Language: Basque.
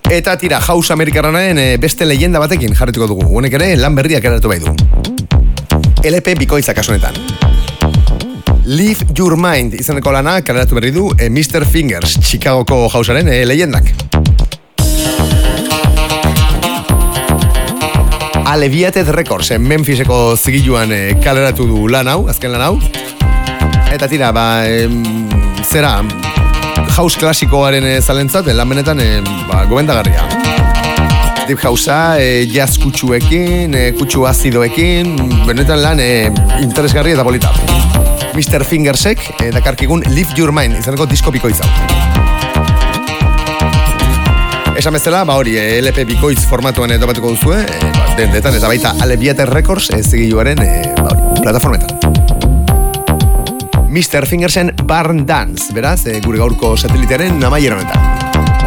Eta tira, House Amerikarraren beste leyenda batekin jarrituko dugu. Honek ere, lan berriak eratu bai du. LP bikoitza kasu honetan. Leave Your Mind izaneko lana kaleratu berri du Mr. Fingers, Chicagoko Housearen leyendak. Alleviated Records, Memphiseko zigiluan kaleratu du lan hau, azken lan hau. Eta tira, zera, house klasikoaren zalentzat, lan benetan gomendagarria. Deep Housea, jazz kutsuekin, kutsu azidoekin, benetan lan interesgarri eta polita. Mr. Fingersek dakarkigun Leave Your Mind izaneko disko bikoitza. Esan bezala, hori, LP bikoitz formatuan topatuko duzue, dendetan eta baita Alleviated Records zigiluaren plataformetan. Mr. Fingersen Barn Dance, beraz, gure gaurko satelitearen amaiera honetan.